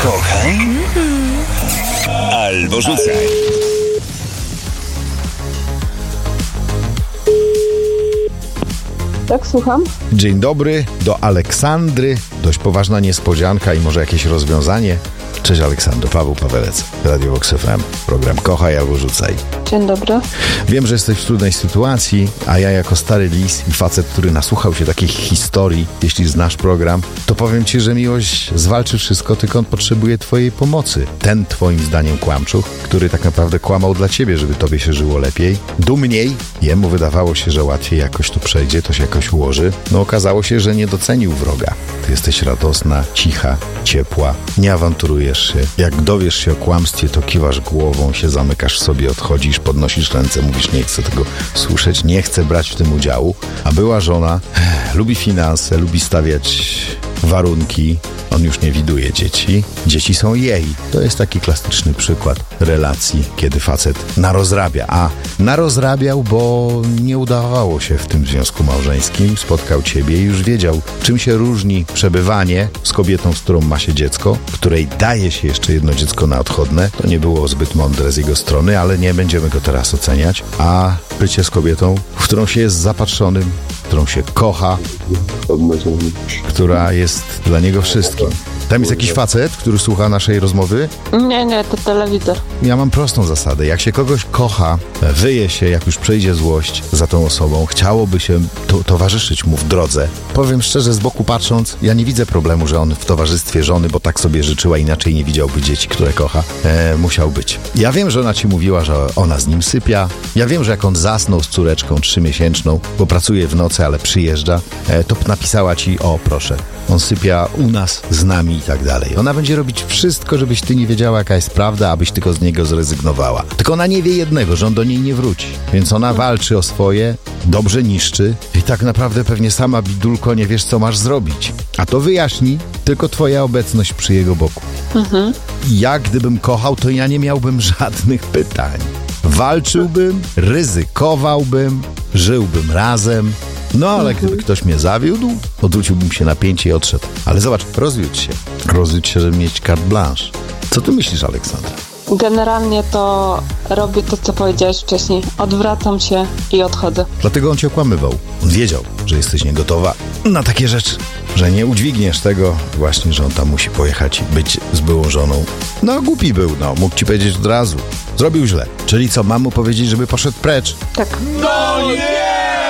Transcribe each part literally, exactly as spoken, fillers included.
Kochaj albo rzucaj. Tak, słucham. Dzień dobry, do Aleksandry. Dość poważna niespodzianka i może jakieś rozwiązanie. Cześć Aleksandro, Paweł Pawelec, Radio Vox F M, program Kochaj albo Rzucaj. Dzień dobry. Wiem, że jesteś w trudnej sytuacji, a ja jako stary lis i facet, który nasłuchał się takich historii, jeśli znasz program, to powiem ci, że miłość zwalczy wszystko, tylko on potrzebuje twojej pomocy. Ten twoim zdaniem kłamczuch, który tak naprawdę kłamał dla ciebie, żeby tobie się żyło lepiej, dumniej, jemu wydawało się, że łatwiej jakoś to przejdzie, to się jakoś ułoży, no okazało się, że nie docenił wroga. Ty jesteś radosna, cicha, ciepła, nie awanturujesz się. Jak dowiesz się o kłamstwie, to kiwasz głową, się zamykasz w sobie, odchodzisz, podnosisz ręce, mówisz, nie chcę tego słyszeć, nie chcę brać w tym udziału. A była żona, eh, lubi finanse, lubi stawiać warunki. On już nie widuje dzieci. Dzieci są jej. To jest taki klasyczny przykład relacji, kiedy facet narozrabia. A narozrabiał, bo nie udawało się w tym związku małżeńskim. Spotkał ciebie i już wiedział, czym się różni przebywanie z kobietą, z którą ma się dziecko, której daje się jeszcze jedno dziecko na odchodne. To nie było zbyt mądre z jego strony, ale nie będziemy go teraz oceniać. A bycie z kobietą, w którą się jest zapatrzonym, którą się kocha, która jest dla niego wszystkim. Tam jest jakiś facet, który słucha naszej rozmowy? Nie, nie, to telewizor. Ja mam prostą zasadę. Jak się kogoś kocha, wyje się, jak już przejdzie złość za tą osobą, chciałoby się to, towarzyszyć mu w drodze. Powiem szczerze, z boku patrząc, ja nie widzę problemu, że on w towarzystwie żony, bo tak sobie życzyła, inaczej nie widziałby dzieci, które kocha, e, musiał być. Ja wiem, że ona ci mówiła, że ona z nim sypia. Ja wiem, że jak on zasnął z córeczką trzymiesięczną, bo pracuje w nocy, ale przyjeżdża, e, to napisała ci, o proszę, on sypia u nas, z nami i tak dalej. Ona będzie robić wszystko, żebyś ty nie wiedziała, jaka jest prawda, abyś tylko z niego zrezygnowała. Tylko ona nie wie jednego, że on do niej nie wróci. Więc ona walczy o swoje, dobrze niszczy i tak naprawdę pewnie sama, bidulko, nie wiesz, co masz zrobić. A to wyjaśni tylko twoja obecność przy jego boku. Mhm. Ja, gdybym kochał, to ja nie miałbym żadnych pytań. Walczyłbym, ryzykowałbym, żyłbym razem. No, ale gdyby ktoś mnie zawiódł, odwróciłbym się na pięcie i odszedł. Ale zobacz, rozwiódź się. Rozwiódź się, żeby mieć carte blanche. Co ty myślisz, Aleksandra? Generalnie to robię to, co powiedziałeś wcześniej. Odwracam się i odchodzę. Dlatego on cię okłamywał. On wiedział, że jesteś niegotowa na takie rzeczy. Że nie udźwigniesz tego właśnie, że on tam musi pojechać i być z byłą żoną. No, głupi był, no. Mógł ci powiedzieć od razu. Zrobił źle. Czyli co, mam mu powiedzieć, żeby poszedł precz? Tak. No nie!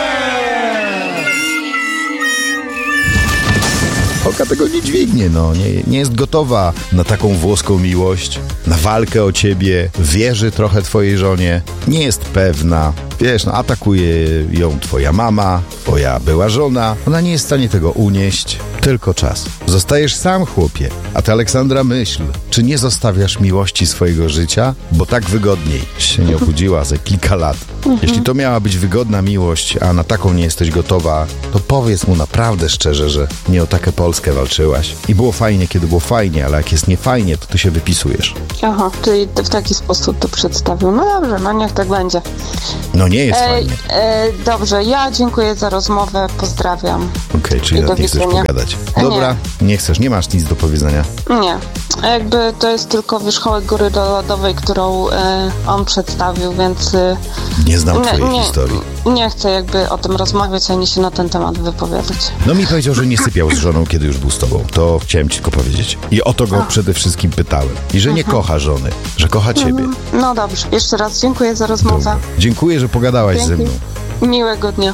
Oka tego nie dźwignie, no. Nie, nie jest gotowa na taką włoską miłość, na walkę o ciebie, wierzy trochę twojej żonie, nie jest pewna. Wiesz, no atakuje ją twoja mama, twoja była żona. Ona nie jest w stanie tego unieść. Tylko czas. Zostajesz sam, chłopie. A ty, Aleksandra, myśl, czy nie zostawiasz miłości swojego życia? Bo tak wygodniej się nie obudziła za kilka lat. Mhm. Jeśli to miała być wygodna miłość, a na taką nie jesteś gotowa, to powiedz mu naprawdę szczerze, że nie o taką Polskę walczyłaś. I było fajnie, kiedy było fajnie, ale jak jest niefajnie, to ty się wypisujesz. Aha, czyli w taki sposób to przedstawił. No dobrze, no niech tak będzie. No nie jest e, fajnie. E, dobrze, ja dziękuję za rozmowę, pozdrawiam. Okej, okay, czyli nawet nie chcesz pogadać. Dobra, nie. nie chcesz, nie masz nic do powiedzenia. Nie, jakby to jest tylko wierzchołek góry lodowej, którą e, on przedstawił, więc... E, nie znam twojej nie, historii. Nie chcę jakby o tym rozmawiać, ani się na ten temat wypowiadać. No mi powiedział, że nie sypiał z żoną, kiedy już był z tobą. To chciałem ci tylko powiedzieć. I o to go Ach. przede wszystkim pytałem. I że nie mhm. kocha żony, że kocha ciebie. No dobrze, jeszcze raz dziękuję za rozmowę. Dobra. Dziękuję, że pogadałaś Dzięki. ze mną. Miłego dnia.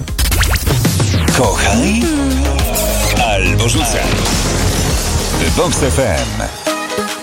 Kochaj albo rzucaj. Vox F M.